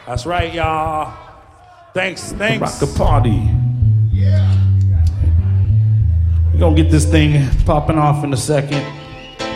That's right, y'all. Thanks. Rock the party. Yeah. We're gonna get this thing popping off in a second.